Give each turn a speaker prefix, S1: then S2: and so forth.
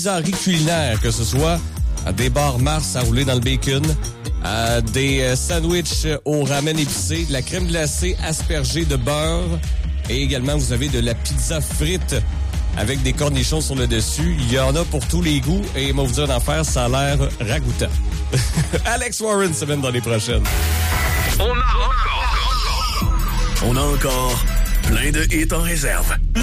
S1: bizarreries culinaires, que ce soit des bars Mars à rouler dans le bacon, des sandwichs au ramen épicé, de la crème glacée aspergée de beurre et également vous avez de la pizza frite avec des cornichons sur le dessus. Il y en a pour tous les goûts et moi vous dire d'en faire, ça a l'air ragoûtant. Alex Warren semaine dans les prochaines.
S2: On a encore plein de hits en réserve.